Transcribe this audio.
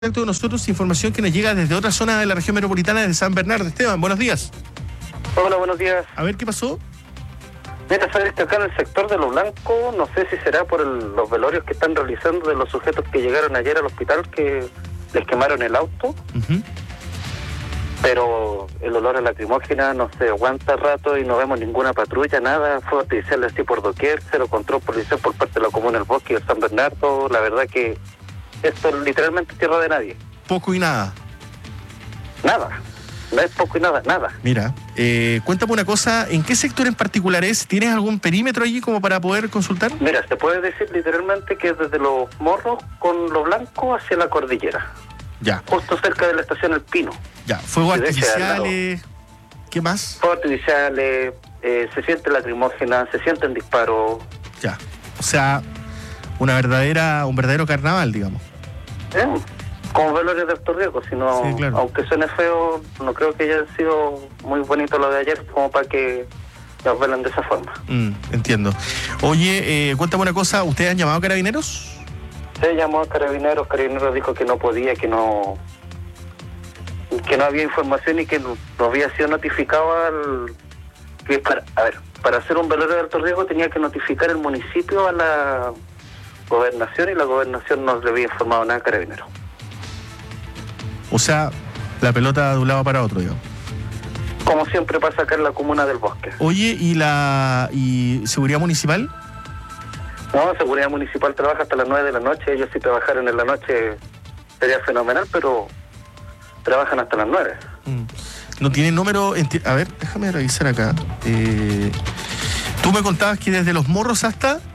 De nosotros información que nos llega desde otra zona de la región metropolitana, desde San Bernardo. Esteban, buenos días. Hola, buenos días. A ver, ¿qué pasó? Mira, sabes que acá en el sector de Lo Blanco, no sé si será por los velorios que están realizando de los sujetos que llegaron ayer al hospital que les quemaron el auto, pero el olor a lacrimógena no se aguanta rato y no vemos ninguna patrulla, nada, fuegos artificiales así por doquier, cero control policial por parte de la comuna del Bosque y de San Bernardo. La verdad que esto es literalmente tierra de nadie. Poco y nada. Nada. No es poco y nada, nada. Mira, cuéntame una cosa, ¿en qué sector en particular es? ¿Tienes algún perímetro allí como para poder consultar? Mira, se puede decir literalmente que es desde Los Morros con Lo Blanco hacia la cordillera. Ya. Justo cerca de la estación El Pino. Ya, fuegos Sí, de ese artificiales, ¿qué más? Fuegos artificiales, se siente lacrimógena, se sienten disparos. Ya, o sea, un verdadero carnaval, digamos. Como velorios de alto riesgo, sino, Sí, claro. aunque suene feo, no creo que haya sido muy bonito lo de ayer como para que nos velen de esa forma. Entiendo. Oye, cuéntame una cosa, ¿ustedes han llamado a Carabineros? Se llamó a Carabineros dijo que no podía, que no había información y que no había sido notificado para hacer un velorio de alto riesgo tenía que notificar el municipio a la gobernación y la gobernación no le había informado nada a Carabineros. O sea, la pelota de un lado para otro, digamos. Como siempre pasa acá en la comuna del Bosque. Oye, ¿y seguridad municipal? No, seguridad municipal trabaja hasta las 9 de la noche. Ellos si trabajaran en la noche sería fenomenal, pero trabajan hasta las 9. No tiene número. A ver, déjame revisar acá. Tú me contabas que desde Los Morros hasta